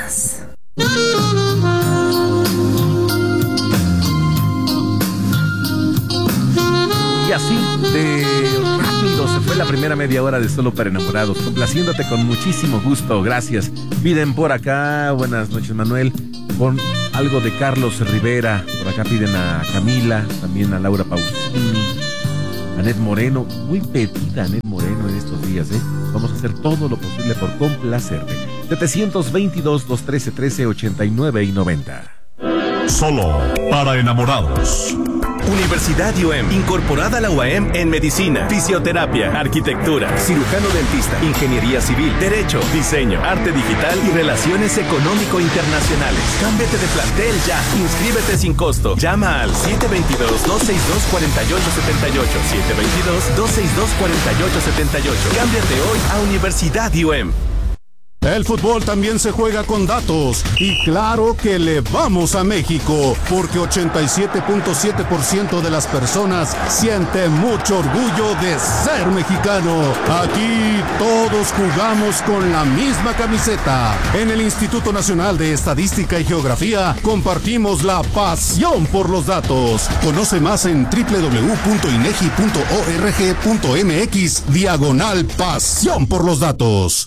más. Y así de rápido se fue la primera media hora de Solo para Enamorados, complaciéndote con muchísimo gusto. Gracias. Piden por acá, buenas noches Manuel, con algo de Carlos Rivera. Por acá piden a Camila, también a Laura Pausini, a Anet Moreno. Muy pedida Anet Moreno en estos días, Vamos a hacer todo lo posible por complacerte. 722-213-1389 y 90. Solo para enamorados. Universidad UM, incorporada a la UAM en medicina, fisioterapia, arquitectura, cirujano dentista, ingeniería civil, derecho, diseño, arte digital y relaciones económico-internacionales. Cámbiate de plantel ya. Inscríbete sin costo. Llama al 722-262-4878. 722-262-4878. Cámbiate hoy a Universidad UM. El fútbol también se juega con datos y claro que le vamos a México porque 87.7% de las personas siente mucho orgullo de ser mexicano. Aquí todos jugamos con la misma camiseta. En el Instituto Nacional de Estadística y Geografía compartimos la pasión por los datos. Conoce más en www.inegi.org.mx/pasión por los datos.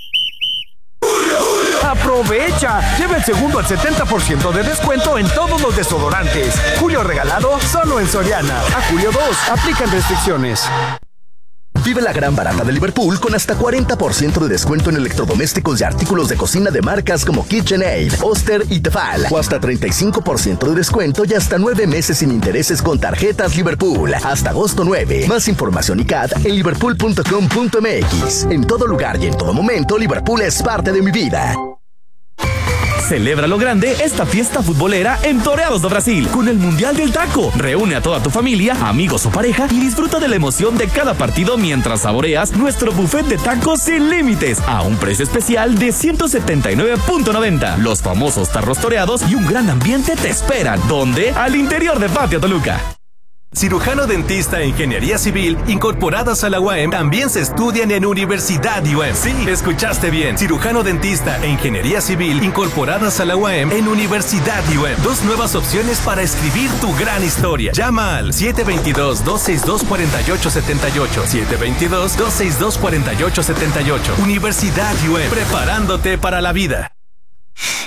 ¡Aprovecha! Lleva el segundo al 70% de descuento en todos los desodorantes. Julio regalado solo en Soriana. A julio 2, aplican restricciones. Vive la gran barata de Liverpool con hasta 40% de descuento en electrodomésticos y artículos de cocina de marcas como KitchenAid, Oster y Tefal. O hasta 35% de descuento y hasta 9 meses sin intereses con tarjetas Liverpool. Hasta agosto 9. Más información y CAT en liverpool.com.mx. En todo lugar y en todo momento, Liverpool es parte de mi vida. Celebra lo grande esta fiesta futbolera en Toreados do Brasil con el Mundial del Taco. Reúne a toda tu familia, amigos o pareja y disfruta de la emoción de cada partido mientras saboreas nuestro buffet de tacos sin límites a un precio especial de 179.90. Los famosos tarros toreados y un gran ambiente te esperan. ¿Dónde? Al interior de Patio Toluca. Cirujano dentista e ingeniería civil incorporadas a la UAM también se estudian en Universidad UAM. Sí, escuchaste bien. Cirujano dentista e ingeniería civil incorporadas a la UAM en Universidad UAM. 2 nuevas opciones para escribir tu gran historia. Llama al 722-262-4878. 722-262-4878. Universidad UAM, preparándote para la vida.